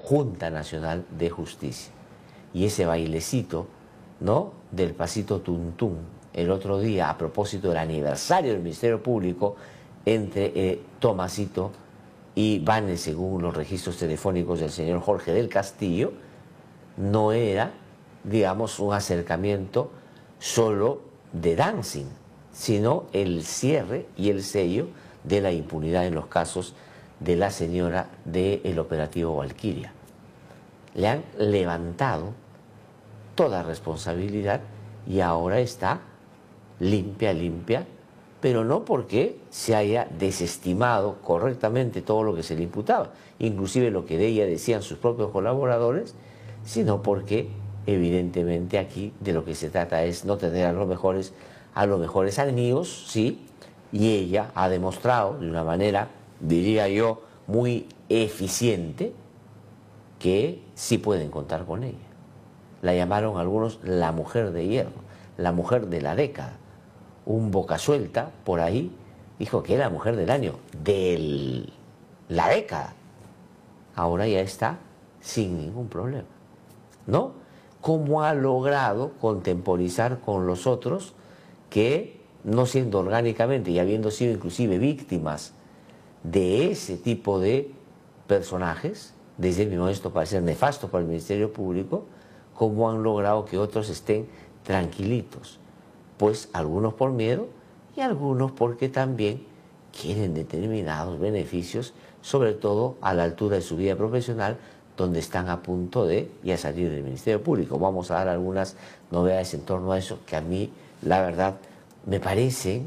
Junta Nacional de Justicia. Y ese bailecito, ¿no?, del pasito tuntún, el otro día, a propósito del aniversario del Ministerio Público, entre Tomasito y Vane, según los registros telefónicos del señor Jorge del Castillo, no era, digamos, un acercamiento solo de dancing, sino el cierre y el sello de la impunidad en los casos de la señora del operativo Valquiria. Le han levantado toda responsabilidad y ahora está limpia, pero no porque se haya desestimado correctamente todo lo que se le imputaba, inclusive lo que de ella decían sus propios colaboradores, sino porque evidentemente aquí de lo que se trata es no tener a los mejores amigos, sí, y ella ha demostrado de una manera, diría yo, muy eficiente, que sí pueden contar con ella. La llamaron algunos la mujer de hierro, la mujer de la década. Un boca suelta por ahí dijo que era la mujer del año, de la década. Ahora ya está sin ningún problema, ¿no? ¿Cómo ha logrado contemporizar con los otros que, no siendo orgánicamente y habiendo sido inclusive víctimas de ese tipo de personajes, desde mi modesto parecer nefasto para el Ministerio Público, cómo han logrado que otros estén tranquilitos? Pues algunos por miedo y algunos porque también quieren determinados beneficios, sobre todo a la altura de su vida profesional, donde están a punto de ya salir del Ministerio Público. Vamos a dar algunas novedades en torno a eso que a mí, la verdad, me parece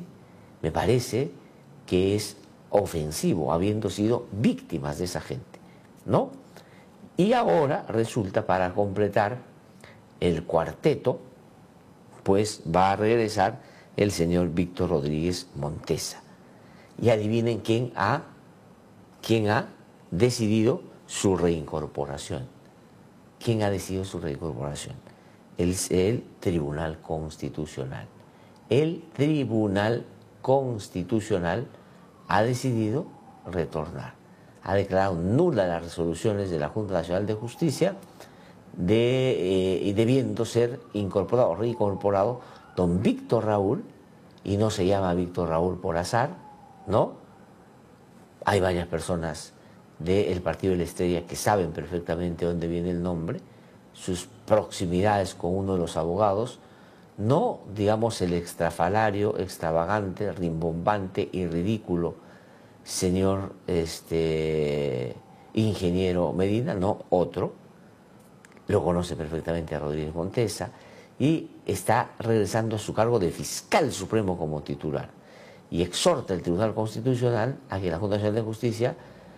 que es ofensivo, habiendo sido víctimas de esa gente, ¿no? Y ahora resulta, para completar el cuarteto, pues va a regresar el señor Víctor Rodríguez Montesa. Y adivinen quién ha decidido su reincorporación. ¿Quién ha decidido su reincorporación? El Tribunal Constitucional. El Tribunal Constitucional ha decidido retornar. Ha declarado nulas las resoluciones de la Junta Nacional de Justicia y debiendo ser incorporado, reincorporado, don Víctor Raúl, y no se llama Víctor Raúl por azar, ¿no? Hay varias personas del Partido de la Estrella que saben perfectamente dónde viene el nombre, sus proximidades con uno de los abogados, no, digamos, el extrafalario, extravagante, rimbombante y ridículo señor ingeniero Medina, no, otro. Lo conoce perfectamente a Rodríguez Montesa y está regresando a su cargo de fiscal supremo como titular. Y exhorta al Tribunal Constitucional a que la Junta Nacional de Justicia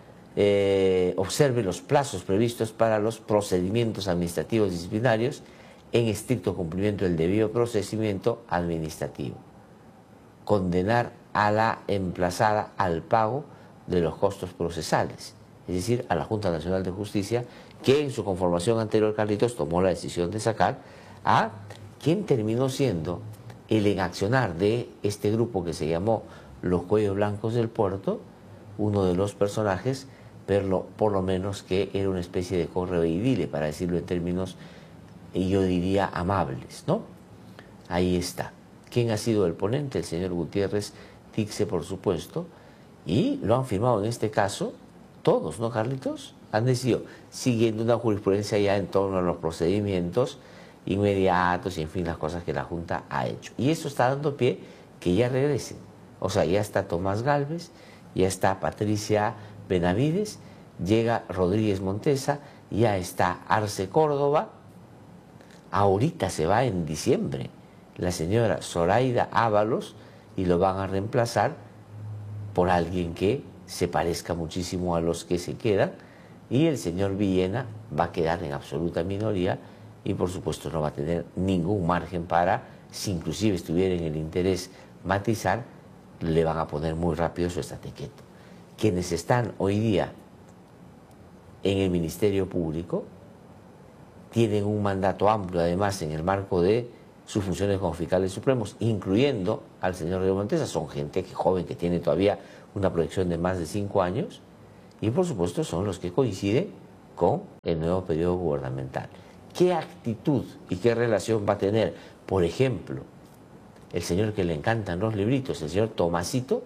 observe los plazos previstos para los procedimientos administrativos disciplinarios en estricto cumplimiento del debido procedimiento administrativo. Condenar a la emplazada al pago de los costos procesales, es decir, a la Junta Nacional de Justicia, que en su conformación anterior, Carlitos, tomó la decisión de sacar a quien terminó siendo el enaccionar de este grupo que se llamó los Cuellos Blancos del Puerto, uno de los personajes, pero por lo menos que era una especie de correveidile, para decirlo en términos, yo diría, amables, ¿no? Ahí está. ¿Quién ha sido el ponente? El señor Gutiérrez Tixe, por supuesto, y lo han firmado en este caso todos, ¿no, Carlitos? Han decidido, siguiendo una jurisprudencia ya en torno a los procedimientos inmediatos y, en fin, las cosas que la Junta ha hecho. Y eso está dando pie que ya regresen. O sea, ya está Tomás Gálvez, ya está Patricia Benavides, llega Rodríguez Montesa, ya está Arce Córdoba. Ahorita se va en diciembre la señora Zoraida Ábalos y lo van a reemplazar por alguien que se parezca muchísimo a los que se quedan, y el señor Villena va a quedar en absoluta minoría y por supuesto no va a tener ningún margen para, si inclusive estuviera en el interés matizar, le van a poner muy rápido su estate quieto. Quienes están hoy día en el Ministerio Público tienen un mandato amplio, además, en el marco de sus funciones como fiscales supremos, incluyendo al señor Rodríguez Montesa. Son gente joven que tiene todavía una proyección de más de 5 años y, por supuesto, son los que coinciden con el nuevo periodo gubernamental. ¿Qué actitud y qué relación va a tener, por ejemplo, el señor que le encantan los libritos, el señor Tomasito,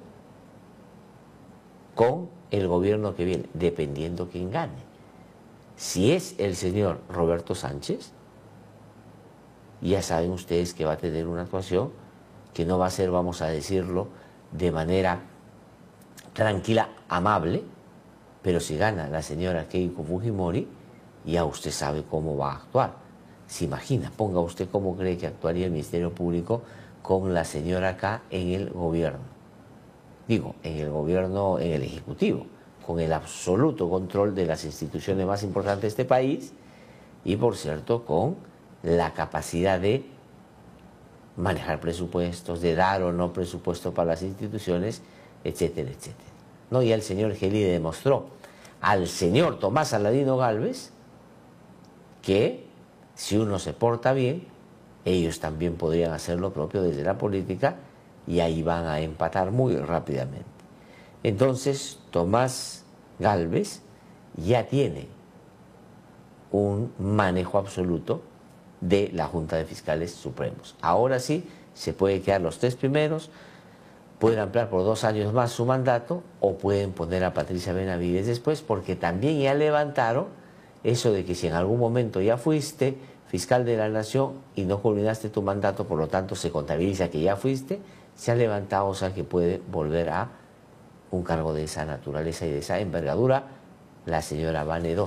con el gobierno que viene, dependiendo quién gane? Si es el señor Roberto Sánchez, ya saben ustedes que va a tener una actuación que no va a ser, vamos a decirlo, de manera tranquila, amable, pero si gana la señora Keiko Fujimori, ya usted sabe cómo va a actuar. Se imagina, ponga usted cómo cree que actuaría el Ministerio Público con la señora acá en el gobierno. Digo, en el gobierno, en el Ejecutivo, con el absoluto control de las instituciones más importantes de este país y, por cierto, con la capacidad de manejar presupuestos, de dar o no presupuesto para las instituciones, etcétera, etcétera. ¿No? Y el señor Gelide demostró al señor Tomás Aladino Gálvez que si uno se porta bien, ellos también podrían hacer lo propio desde la política y ahí van a empatar muy rápidamente. Entonces, Tomás Gálvez ya tiene un manejo absoluto de la Junta de Fiscales Supremos. Ahora sí, se puede quedar los 3 primeros, pueden ampliar por 2 años más su mandato o pueden poner a Patricia Benavides después, porque también ya levantaron eso de que si en algún momento ya fuiste fiscal de la Nación y no culminaste tu mandato, por lo tanto se contabiliza que ya fuiste, se ha levantado, o sea que puede volver a un cargo de esa naturaleza y de esa envergadura la señora Vane II.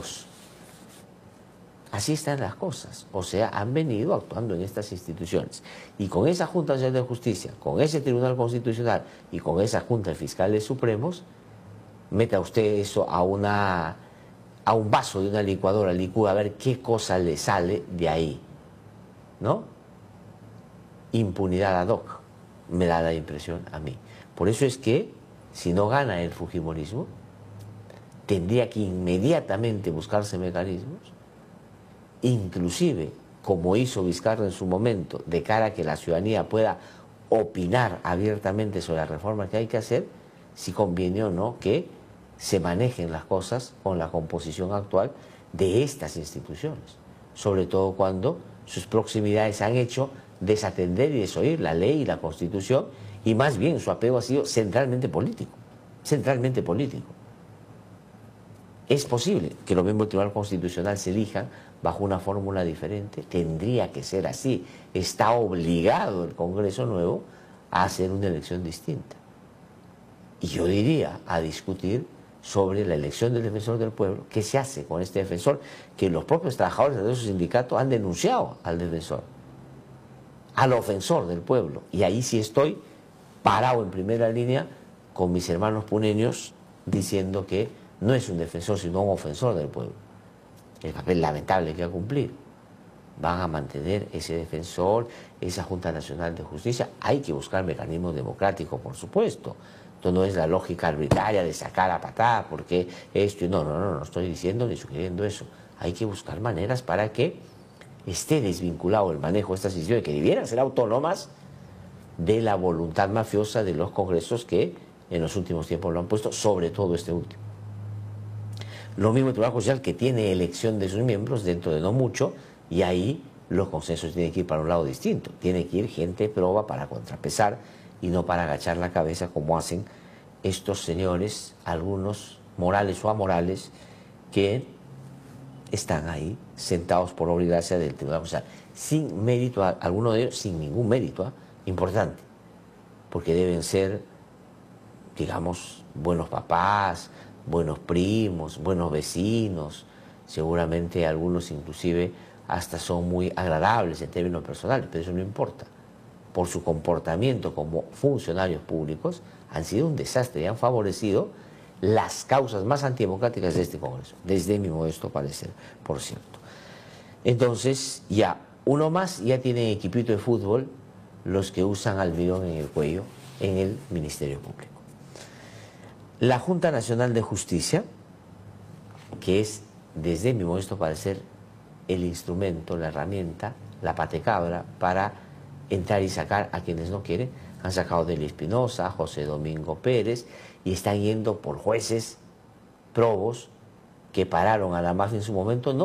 Así están las cosas, o sea, han venido actuando en estas instituciones. Y con esa Junta Nacional de Justicia, con ese Tribunal Constitucional y con esa Junta de Fiscales Supremos, meta usted eso a un vaso de una licuadora, licúa a ver qué cosa le sale de ahí, ¿no? Impunidad ad hoc, me da la impresión a mí. Por eso es que, si no gana el fujimorismo, tendría que inmediatamente buscarse mecanismos, inclusive, como hizo Vizcarra en su momento, de cara a que la ciudadanía pueda opinar abiertamente sobre las reformas que hay que hacer, si conviene o no que se manejen las cosas con la composición actual de estas instituciones, sobre todo cuando sus proximidades han hecho desatender y desoír la ley y la Constitución, y más bien su apego ha sido centralmente político, centralmente político. Es posible que los miembros del Tribunal Constitucional se elijan bajo una fórmula diferente, tendría que ser así, está obligado el Congreso nuevo a hacer una elección distinta. Y yo diría a discutir sobre la elección del defensor del pueblo, qué se hace con este defensor, que los propios trabajadores de su sindicato han denunciado al defensor, al ofensor del pueblo. Y ahí sí estoy parado en primera línea con mis hermanos puneños diciendo que no es un defensor sino un ofensor del pueblo. El papel lamentable que va a cumplir. Van a mantener ese defensor, esa Junta Nacional de Justicia. Hay que buscar mecanismos democráticos, por supuesto. Esto no es la lógica arbitraria de sacar a patada porque esto y no estoy diciendo ni sugiriendo eso. Hay que buscar maneras para que esté desvinculado el manejo de estas instituciones que debieran ser autónomas de la voluntad mafiosa de los congresos que en los últimos tiempos lo han puesto, sobre todo este último. Lo mismo el Tribunal Constitucional, que tiene elección de sus miembros dentro de no mucho, y ahí los consensos tienen que ir para un lado distinto. Tiene que ir gente proba para contrapesar y no para agachar la cabeza como hacen estos señores, algunos morales o amorales, que están ahí sentados por obra y gracia del Tribunal Constitucional, sin mérito, algunos de ellos sin ningún mérito importante, porque deben ser, digamos, buenos papás, buenos primos, buenos vecinos, seguramente algunos inclusive hasta son muy agradables en términos personales, pero eso no importa. Por su comportamiento como funcionarios públicos han sido un desastre y han favorecido las causas más antidemocráticas de este Congreso, desde mi modesto parecer, por cierto. Entonces, ya uno más, ya tienen equipito de fútbol los que usan almidón en el cuello en el Ministerio Público. La Junta Nacional de Justicia, que es, desde mi modesto parecer, el instrumento, la herramienta, la patecabra para entrar y sacar a quienes no quieren, han sacado a Delia Espinosa, José Domingo Pérez, y están yendo por jueces probos que pararon a la mafia en su momento no